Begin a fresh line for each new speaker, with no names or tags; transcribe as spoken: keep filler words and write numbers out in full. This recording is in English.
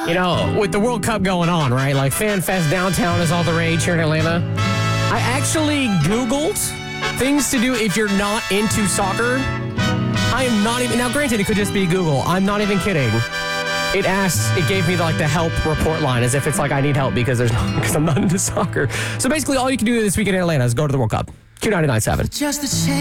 You know, with the World Cup going on, right? Like Fan Fest downtown is all the rage here in Atlanta. I actually Googled things to do if you're not into soccer. I am not even, now granted, it could just be Google. I'm not even kidding. It asked, it gave me like the help report line as if it's like I need help because there's because I'm not into soccer. So basically all you can do this weekend in Atlanta is go to the World Cup. Q ninety-nine point seven.
Just a